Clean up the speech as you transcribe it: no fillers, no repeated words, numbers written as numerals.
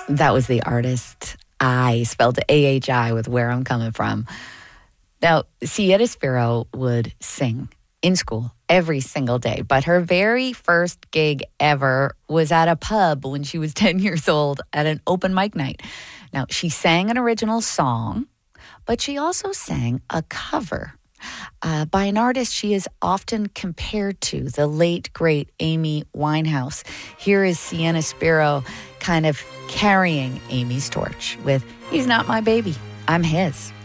That was the artist I, spelled AHI with Where I'm Coming From. Now, Sieta Spiro would sing in school every single day, but her very first gig ever was at a pub when she was 10 years old at an open mic night. Now, she sang an original song, but she also sang a cover by an artist she is often compared to, the late, great Amy Winehouse. Here is Sieta Spiro kind of carrying Amy's torch with He's Not My Baby, I'm His.